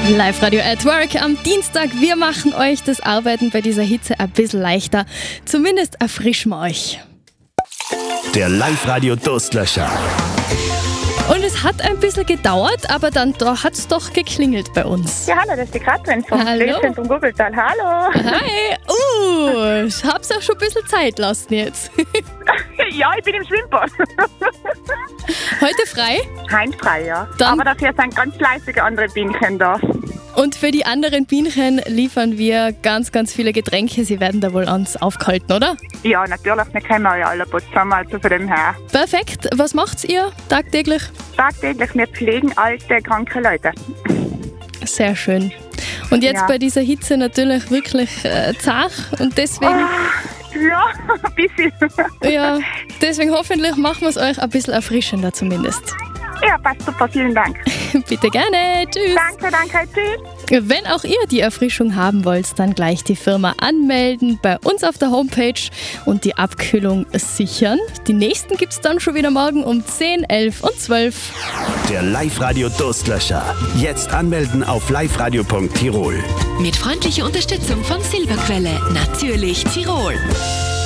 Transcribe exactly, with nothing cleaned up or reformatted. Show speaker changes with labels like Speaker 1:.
Speaker 1: Live-Radio at Work am Dienstag. Wir machen euch das Arbeiten bei dieser Hitze ein bisschen leichter. Zumindest erfrischen wir euch.
Speaker 2: Der Live-Radio-Durstlöscher.
Speaker 1: Und es hat ein bisschen gedauert, aber dann hat es doch geklingelt bei uns.
Speaker 3: Ja, hallo, das ist die Katrin vom
Speaker 1: Hallo.
Speaker 3: Pflegezentrum Gurgeltal. Hallo.
Speaker 1: Hi, uh, ich hab's auch schon ein bisschen Zeit lassen jetzt.
Speaker 3: Ja, ich bin im Schwimmbad.
Speaker 1: Heute frei?
Speaker 3: Heimfrei, ja.
Speaker 1: Dann-
Speaker 3: Aber dafür sind ganz fleißige andere Bienchen da.
Speaker 1: Und für die anderen Bienchen liefern wir ganz, ganz viele Getränke. Sie werden da wohl ans aufgehalten, oder?
Speaker 3: Ja, natürlich, wir kennen ja alle Putz zusammen, also von dem her.
Speaker 1: Perfekt. Was macht's ihr tagtäglich?
Speaker 3: Tagtäglich, wir pflegen alte, kranke Leute.
Speaker 1: Sehr schön. Und jetzt
Speaker 3: Ja.
Speaker 1: bei dieser Hitze natürlich wirklich äh, zart und deswegen,
Speaker 3: Ja, ein bisschen.
Speaker 1: ja, deswegen hoffentlich machen wir es euch ein bisschen erfrischender zumindest.
Speaker 3: Ja, passt super, vielen Dank.
Speaker 1: Bitte gerne. Tschüss.
Speaker 3: Danke, danke, tschüss.
Speaker 1: Wenn auch ihr die Erfrischung haben wollt, dann gleich die Firma anmelden, bei uns auf der Homepage und die Abkühlung sichern. Die nächsten gibt es dann schon wieder morgen um zehn, elf und zwölf.
Speaker 2: Der Live-Radio-Durstlöscher. Jetzt anmelden auf liveradio punkt tirol.
Speaker 4: Mit freundlicher Unterstützung von Silberquelle, natürlich Tirol.